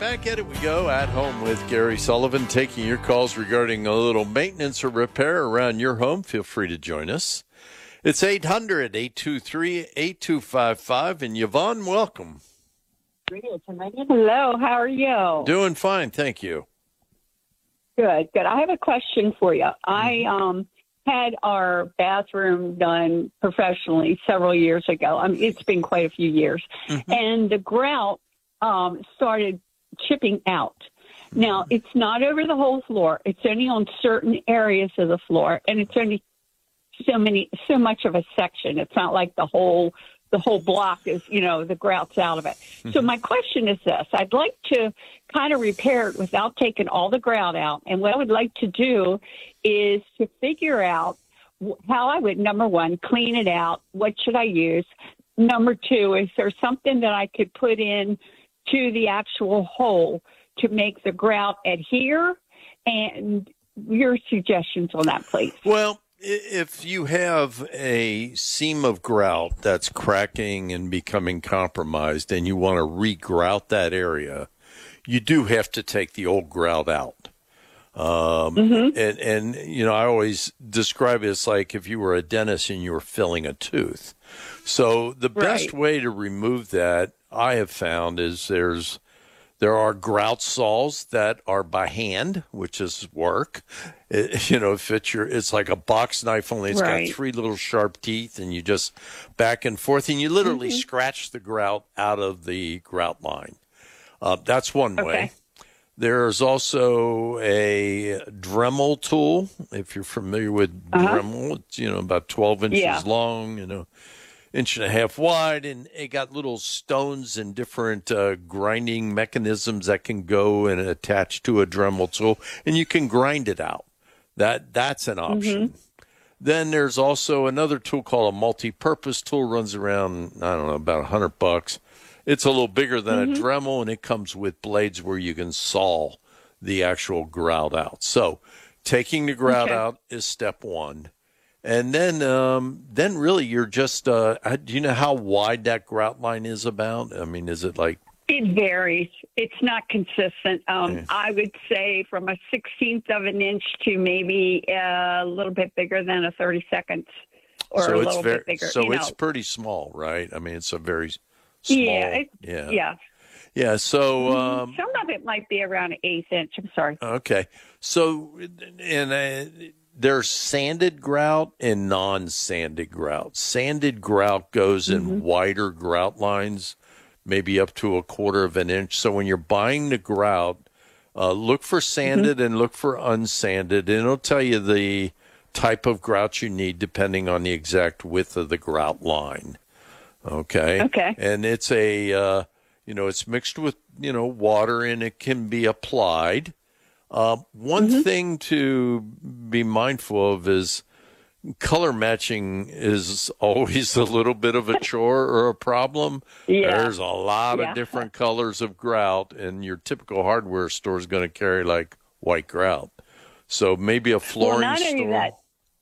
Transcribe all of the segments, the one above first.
back at it we go. At Home with Gary Sullivan, taking your calls regarding a little maintenance or repair around your home. Feel free to join us. It's 800-823-8255. And Yvonne, welcome. Hello, how are you? Doing fine, thank you. Good. I have a question for you. I had our bathroom done professionally several years ago. It's been quite a few years. And the grout started chipping out. Now, it's not over the whole floor. It's only on certain areas of the floor, and it's only so much of a section. It's not like the whole block is, the grout's out of it. So my question is this. I'd like to kind of repair it without taking all the grout out. And what I would like to do is to figure out how I would, number one, clean it out. What should I use? Number two, is there something that I could put in to the actual hole to make the grout adhere? And your suggestions on that, please. Well, if you have a seam of grout that's cracking and becoming compromised and you want to re-grout that area, you do have to take the old grout out. And I always describe it as like if you were a dentist and you were filling a tooth. So the best way to remove that, I have found, is there are grout saws that are by hand, which is work. It's like a box knife, only it's got three little sharp teeth, and you just back and forth, and you literally scratch the grout out of the grout line. That's one way. There's also a Dremel tool, if you're familiar with Dremel. It's, about 12 inches long, inch and a half wide, and it got little stones and different grinding mechanisms that can go and attach to a Dremel tool, and you can grind it out. That's an option. Then there's also another tool called a multi-purpose tool. Runs around, I don't know, about $100. It's a little bigger than a Dremel, and it comes with blades where you can saw the actual grout out. So taking the grout out is step one. And then really you're just, do you know how wide that grout line is about? I mean, is it like? It varies. It's not consistent. I would say from a 16th of an inch to maybe a little bit bigger than a 32nd or a little bit bigger. So it's pretty small, right? I mean, it's a very small. Yeah. So some of it might be around an 1/8 inch. I'm sorry. Okay. So, there's sanded grout and non-sanded grout. Sanded grout goes in wider grout lines, maybe up to 1/4 of an inch. So when you're buying the grout, look for sanded and look for unsanded, and it'll tell you the type of grout you need depending on the exact width of the grout line. Okay. And it's it's mixed with, water, and it can be applied. One thing to be mindful of is color matching is always a little bit of a chore or a problem. There's a lot of different colors of grout, and your typical hardware store is going to carry like white grout. So maybe a flooring store.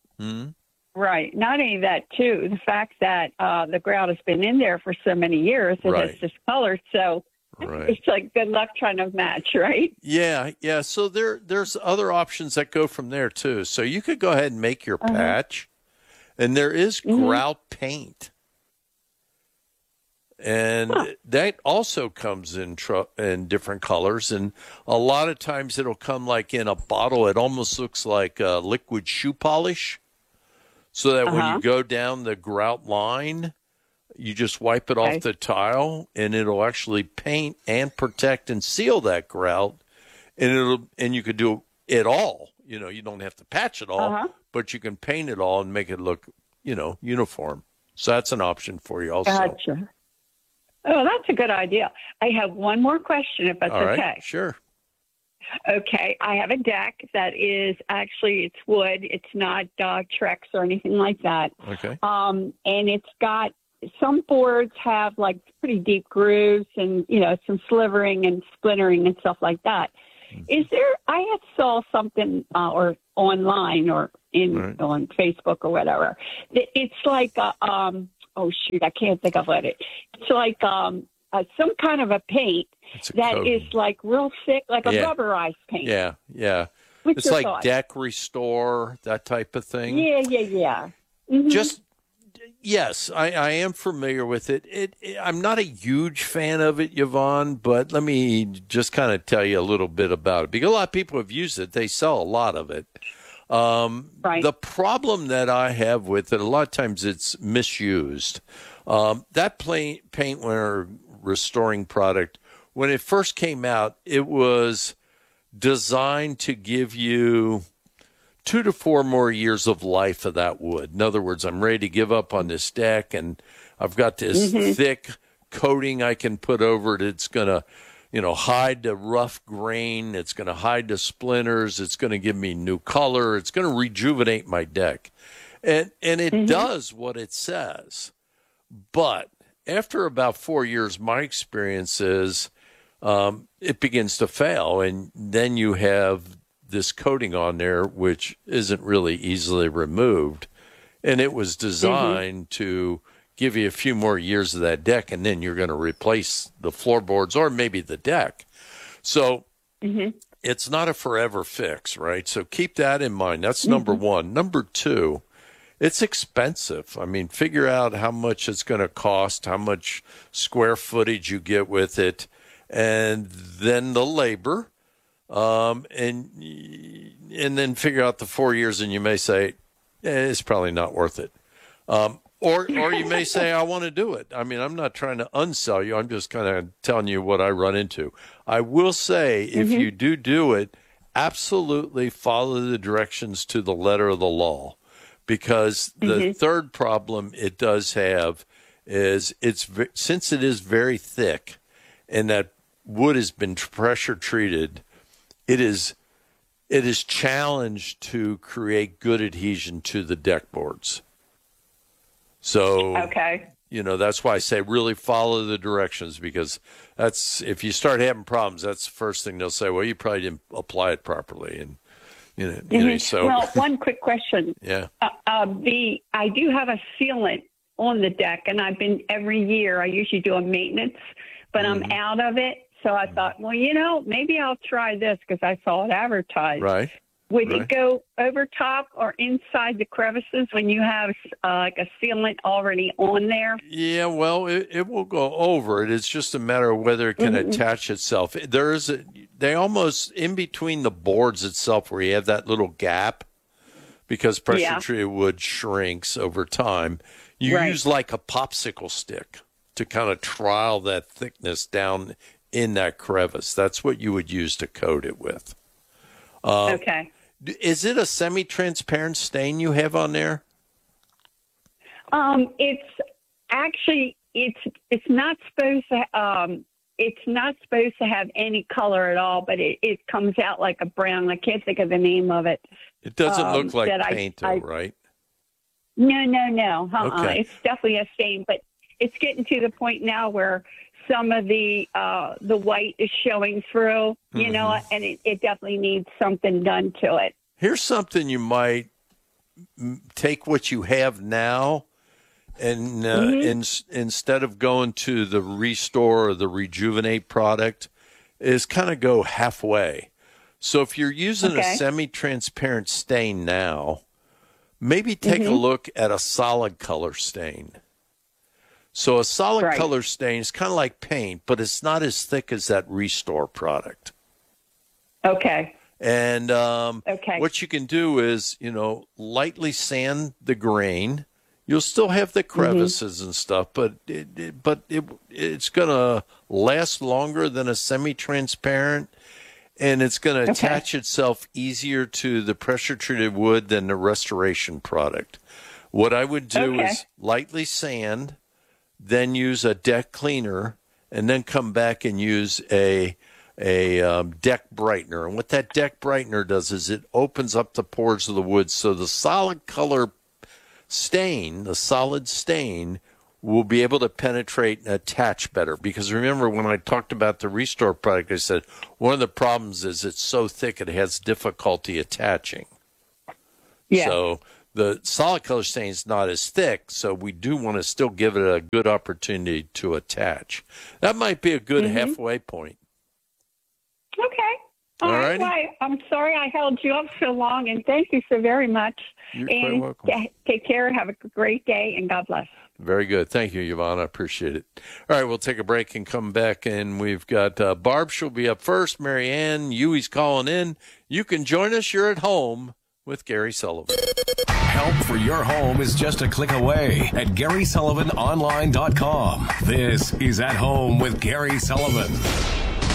Right. Not only that, too, the fact that the grout has been in there for so many years, it has discolored, so it's like good luck trying to match, right? Yeah. So there's other options that go from there, too. So you could go ahead and make your patch, and there is grout paint. And that also comes in different colors, and a lot of times it'll come like in a bottle. It almost looks like liquid shoe polish. So that when you go down the grout line, you just wipe it off the tile, and it'll actually paint and protect and seal that grout. And you could do it all. You don't have to patch it all, but you can paint it all and make it look, uniform. So that's an option for you also. Gotcha. Oh, that's a good idea. I have one more question, if that's okay. All right, sure. Okay, I have a deck that is actually, it's wood. It's not Trex or anything like that. Okay. And it's got, some boards have like pretty deep grooves and, some slivering and splintering and stuff like that. Is there, I had saw something or online or on Facebook or whatever. It's like, oh shoot, I can't think of it. It's like some kind of a paint that coating. is like real thick, like a rubberized paint. Yeah, yeah. What's It's your like thought? Deck Restore, that type of thing. Yeah. Mm-hmm. Just yes, I am familiar with it. I'm not a huge fan of it, Yvonne, but let me just kind of tell you a little bit about it because a lot of people have used it. They sell a lot of it. Right. The problem that I have with it, a lot of times it's misused. That paint winner restoring product, when it first came out, it was designed to give you 2 to 4 more years of life of that wood. In other words, I'm ready to give up on this deck, and I've got this thick coating I can put over it. It's going to, hide the rough grain. It's going to hide the splinters. It's going to give me new color. It's going to rejuvenate my deck. And it does what it says. But after about 4 years, my experience is it begins to fail. And then you have this coating on there, which isn't really easily removed. And it was designed to give you a few more years of that deck, and then you're going to replace the floorboards or maybe the deck. So it's not a forever fix, right? So keep that in mind. That's number one. Number two, it's expensive. I mean, figure out how much it's going to cost, how much square footage you get with it, and then the labor. And then figure out the 4 years, and you may say, it's probably not worth it. Or you may say, I want to do it. I mean, I'm not trying to unsell you. I'm just kind of telling you what I run into. I will say, if you do it, absolutely follow the directions to the letter of the law. Because the third problem it does have is since it is very thick and that wood has been pressure treated, it is challenged to create good adhesion to the deck boards. So, that's why I say really follow the directions, because that's, if you start having problems, that's the first thing they'll say, well, you probably didn't apply it properly. And, so. Well, one quick question. Yeah. I do have a sealant on the deck, and every year I usually do a maintenance, but I'm out of it. So I thought, well, maybe I'll try this because I saw it advertised. Right. Would it go over top or inside the crevices when you have like a sealant already on there? Yeah, well, it will go over it. It's just a matter of whether it can attach itself. They almost, in between the boards itself where you have that little gap, because pressure-treated wood shrinks over time, you use like a popsicle stick to kind of trial that thickness down in that crevice. That's what you would use to coat it with. Okay. Is it a semi-transparent stain you have on there? It's actually it's not supposed to have any color at all, but it comes out like a brown. I can't think of the name of it. It doesn't look like paint, though, right? No. Okay. It's definitely a stain, but it's getting to the point now where some of the white is showing through, and it definitely needs something done to it. Here's something you might take what you have now, and instead of going to the Restore or the Rejuvenate product, is kind of go halfway. So if you're using a semi-transparent stain now, maybe take a look at a solid color stain. So a solid color stain is kind of like paint, but it's not as thick as that Restore product. Okay. And what you can do is, lightly sand the grain. You'll still have the crevices and stuff, but it's going to last longer than a semi-transparent, and it's going to attach itself easier to the pressure-treated wood than the restoration product. What I would do is lightly sand, then use a deck cleaner, and then come back and use a deck brightener. And what that deck brightener does is it opens up the pores of the wood, so the solid color stain, the solid stain, will be able to penetrate and attach better. Because remember, when I talked about the Restore product, I said one of the problems is it's so thick it has difficulty attaching. Yeah. So The solid color stain is not as thick, so we do want to still give it a good opportunity to attach. That might be a good halfway point. Okay. All right. Well, I'm sorry I held you up so long, and thank you so very much. You're quite welcome. Take care. Have a great day, and God bless. Very good. Thank you, Yvonne. I appreciate it. All right, we'll take a break and come back, and we've got Barb. She'll be up first. Mary Ann, Huey's calling in. You can join us. You're at home with Gary Sullivan. Help for your home is just a click away at GarySullivanOnline.com. This is At Home with Gary Sullivan.